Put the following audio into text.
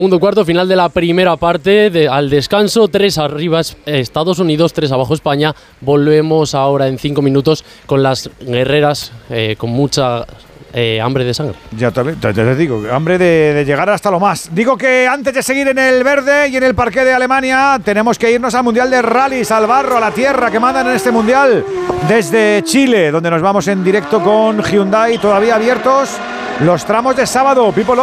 1:15, final de la primera parte, al descanso, 3 arriba Estados Unidos, 3 abajo España. Volvemos ahora en 5 minutos con las guerreras con mucha hambre de sangre. Ya te digo, hambre de llegar hasta lo más. Digo que antes de seguir en el verde y en el parqué de Alemania, tenemos que irnos al Mundial de Rallys, al barro, a la tierra que mandan en este Mundial desde Chile, donde nos vamos en directo con Hyundai, todavía abiertos los tramos de sábado. Pipo